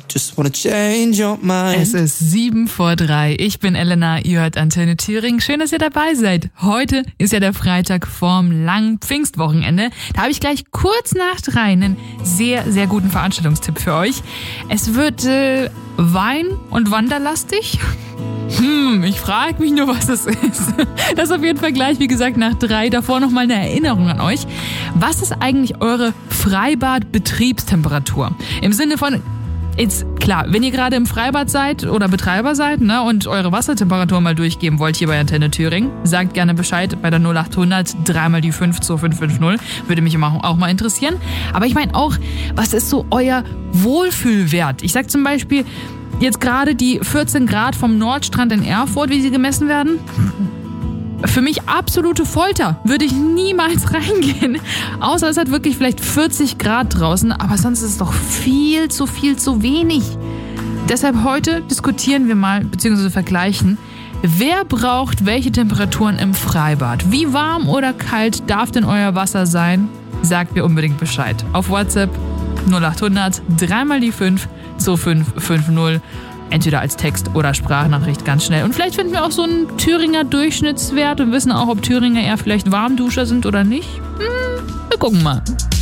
Just wanna change your mind. Es ist 2:07. Ich bin Elena, ihr hört Antenne Thüringen. Schön, dass ihr dabei seid. Heute ist ja der Freitag vorm langen Pfingstwochenende. Da habe ich gleich kurz nach 3 einen sehr, sehr guten Veranstaltungstipp für euch. Es wird Wein- und Wanderlastig. Ich frage mich nur, was das ist. Das auf jeden Fall gleich, wie gesagt, nach 3. Davor nochmal eine Erinnerung an euch. Was ist eigentlich eure Freibad-Betriebstemperatur? Im Sinne von... Jetzt, klar, wenn ihr gerade im Freibad seid oder Betreiber seid, ne, und eure Wassertemperatur mal durchgeben wollt hier bei Antenne Thüringen, sagt gerne Bescheid bei der 0800 3 mal die 5 2550. Würde mich auch mal interessieren. Aber ich meine auch, was ist so euer Wohlfühlwert? Ich sag zum Beispiel jetzt gerade die 14 Grad vom Nordstrand in Erfurt, wie sie gemessen werden. Für mich absolute Folter. Würde ich niemals reingehen. Außer es hat wirklich vielleicht 40 Grad draußen. Aber sonst ist es doch viel zu wenig. Deshalb heute diskutieren wir mal, beziehungsweise vergleichen, wer braucht welche Temperaturen im Freibad? Wie warm oder kalt darf denn euer Wasser sein? Sagt mir unbedingt Bescheid. Auf WhatsApp 0800 3 mal die 5 2550. Entweder als Text oder Sprachnachricht ganz schnell. Und vielleicht finden wir auch so einen Thüringer Durchschnittswert und wissen auch, ob Thüringer eher vielleicht Warmduscher sind oder nicht. Wir gucken mal.